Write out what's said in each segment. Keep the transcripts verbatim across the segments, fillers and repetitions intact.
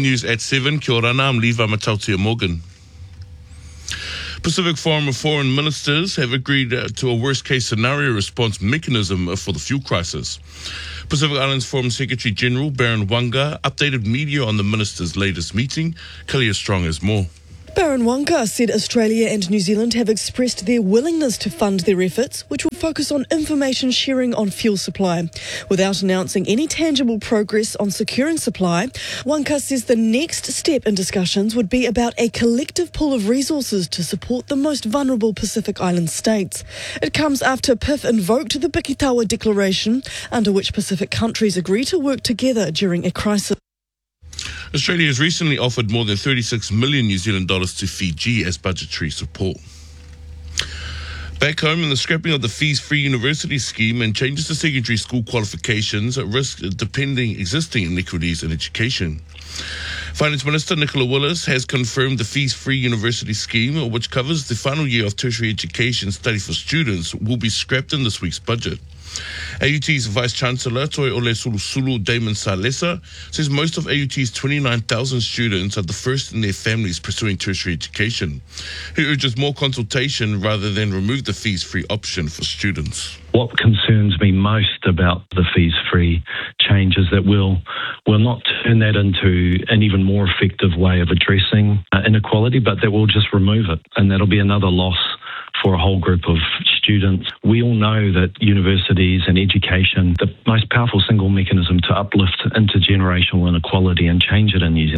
News at seven. Kia ora, I'm Levi Matautia Morgan. Pacific Forum of Foreign Ministers have agreed uh, to a worst-case scenario response mechanism uh, for the fuel crisis. Pacific Islands Forum Secretary-General Baron Wanga updated media on the ministers' latest meeting. Kalia Strong has more. Baron Wanga said Australia and New Zealand have expressed their willingness to fund their efforts, which will focus on information sharing on fuel supply. Without announcing any tangible progress on securing supply, Wanga says the next step in discussions would be about a collective pool of resources to support the most vulnerable Pacific Island states. It comes after P I F invoked the Bikitawa Declaration, under which Pacific countries agree to work together during a crisis. Australia has recently offered more than thirty-six million New Zealand dollars to Fiji as budgetary support. Back home, in the scrapping of the fees-free university scheme and changes to secondary school qualifications at risk depending existing inequities in education. Finance Minister Nicola Willis has confirmed the fees-free university scheme, which covers the final year of tertiary education study for students, will be scrapped in this week's budget. A U T's Vice-Chancellor, Toi Ole Sulusulu Damon Salesa, says most of A U T's twenty-nine thousand students are the first in their families pursuing tertiary education. He urges more consultation rather than remove the fees-free option for students. What concerns me most about the fees-free change is that we'll, we'll not turn that into an even more effective way of addressing uh, inequality, but that we'll just remove it, and that'll be another loss for a whole group of students. We all know that universities and education, the most powerful single mechanism to uplift intergenerational inequality and change it in New Zealand.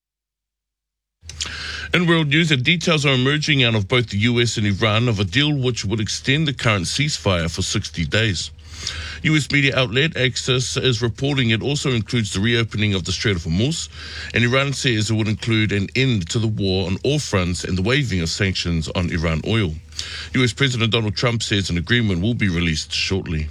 In world news, the details are emerging out of both the U S and Iran of a deal which would extend the current ceasefire for sixty days. U S media outlet Axios is reporting it also includes the reopening of the Strait of Hormuz, and Iran says it would include an end to the war on all fronts and the waiving of sanctions on Iran oil. U S President Donald Trump says an agreement will be released shortly.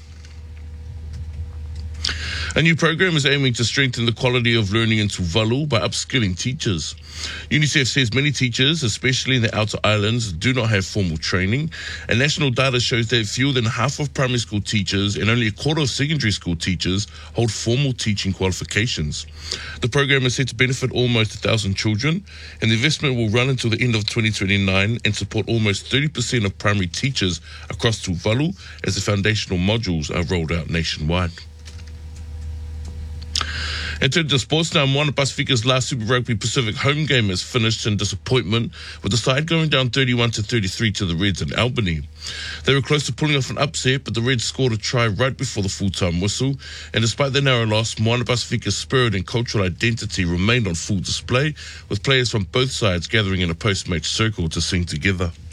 A new program is aiming to strengthen the quality of learning in Tuvalu by upskilling teachers. UNICEF says many teachers, especially in the outer islands, do not have formal training, and national data shows that fewer than half of primary school teachers and only a quarter of secondary school teachers hold formal teaching qualifications. The program is set to benefit almost one thousand children, and the investment will run until the end of twenty twenty-nine and support almost thirty percent of primary teachers across Tuvalu as the foundational modules are rolled out nationwide. In terms of sports now, Moana Pacifica's last Super Rugby Pacific home game has finished in disappointment, with the side going down thirty-one to thirty-three to the Reds in Albany. They were close to pulling off an upset, but the Reds scored a try right before the full-time whistle, and despite the narrow loss, Moana Pacifica's spirit and cultural identity remained on full display, with players from both sides gathering in a post-match circle to sing together.